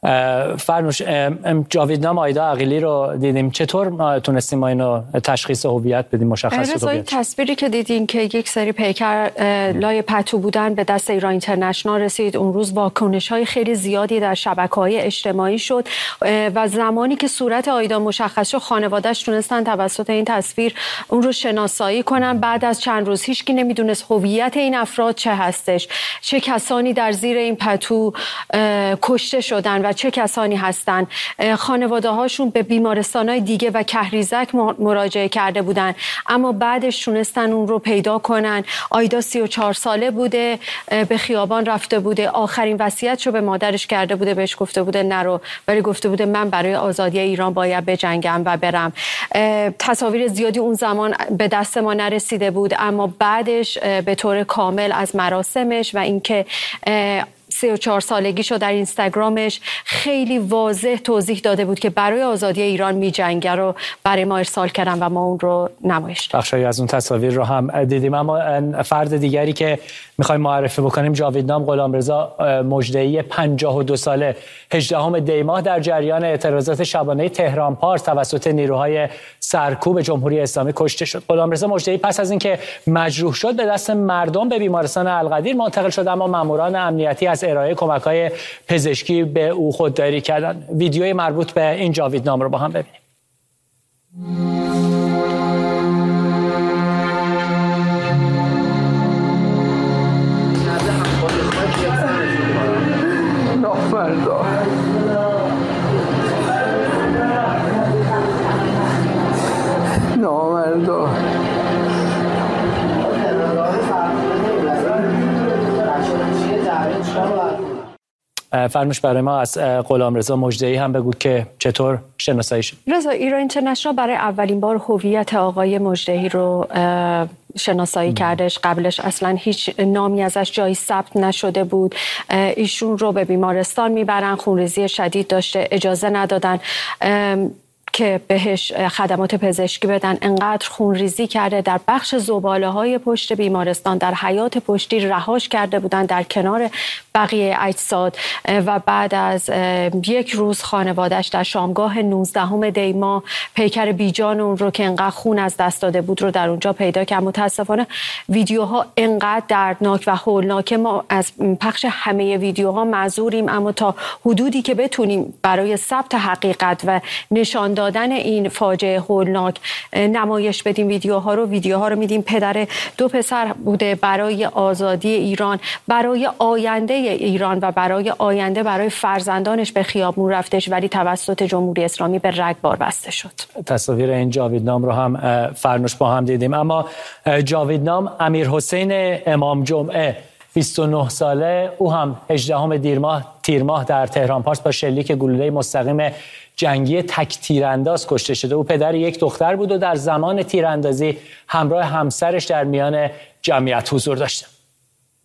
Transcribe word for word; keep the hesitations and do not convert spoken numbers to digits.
فرنوش، جاویدنام آیدا عقیلی رو دیدیم، چطور تونستیم ما اینو تشخیص هویت بدیم، مشخص این تصویری که دیدین که یک سری پیکر لای پتو بودن به دست ایران اینترنشنال رسید، اون روز واکنش‌های خیلی زیادی در شبکه‌های اجتماعی شد و زمانی که صورت آیدا مشخص شد خانواده‌اش تونستن توسط این تصویر اون رو شناسایی کنن. بعد از چند روز هیچکی نمیدونست هویت این افراد چه هستش، چه کسانی در زیر این پتو کشته شدن و چه کسانی هستن. خانواده هاشون به بیمارستان‌های دیگه و کهریزک مراجعه کرده بودن، اما بعدش تونستن اون رو پیدا کنن. آیدا سی و چهار ساله بوده، به خیابان رفته بوده، آخرین وصیتشو به مادرش کرده بوده، بهش گفته بوده نرو، ولی گفته بوده من برای آزادی ایران باید بجنگم و برم. تصاویر زیادی اون زمان به دست ما نرسیده بود، اما بعدش به طور کامل از مراسمش و اینکه سی و چهار سالگیشو در اینستاگرامش خیلی واضح توضیح داده بود که برای آزادی ایران می‌جنگه رو برای ما ارسال کردن و ما اون رو نمایش دادیم. بخشی از اون تصاویر رو هم دیدیم. اما فرد دیگری که می‌خوایم معرفی بکنیم جاویدنام غلامرضا مجدعی پنجاه و دو ساله، هجدهم دی ماه در جریان اعتراضات شبانه تهران پارس توسط نیروهای سرکوب جمهوری اسلامی کشته شد. غلامرضا مجدعی پس از اینکه مجروح شد به دست مردم به بیمارستان القدیر منتقل شد، اما ماموران امنیتی از ارائه کمک‌های پزشکی به او خودداری کردند. ویدیوی مربوط به این جاویدنام رو با هم ببینیم. نامردا فرموش برای ما از غلامرضا مجدعی هم بگو که چطور شناسایی شد. رضا، ایران اینترنشنال برای اولین بار هویت آقای مجدعی رو شناسایی کردش. قبلش اصلا هیچ نامی ازش جایی ثبت نشده بود. ایشون رو به بیمارستان میبرن، خونریزی شدید داشته، اجازه ندادن که بهش خدمات پزشکی بدن. انقدر خونریزی کرده، در بخش زباله‌های پشت بیمارستان در حیاط پشتی رهاش کرده بودن در کنار بقیه اجساد و بعد از یک روز خانواده‌اش در شامگاه نوزدهم دی ماه پیکر بیجان اون رو که انقدر خون از دست داده بود رو در اونجا پیدا کرد. متاسفانه ویدیوها انقدر دردناک و هولناک، ما از پخش همه ویدیوها معذوریم، اما تا حدودی که بتونیم برای ثبت حقیقت و نشان دادن این فاجعه هولناک نمایش بدیم ویدیوها رو. ویدیوها رو میدیم. پدر دو پسر بوده، برای آزادی ایران، برای آینده ایران و برای آینده برای فرزندانش به خیابون رفتش، ولی توسط جمهوری اسلامی به رگبار بسته شد. تصاویر این جاویدنام رو هم فرنوش با هم دیدیم. اما جاویدنام امیرحسین امام جمعه بیست و نه ساله، او هم هجدهم دیر ماه تیر ماه در تهران پارس با شلیک گلوله مستقیم جنگی تک تیرانداز کشته شده. او پدر یک دختر بود و در زمان تیراندازی همراه همسرش در میان جمعیت حضور داشته.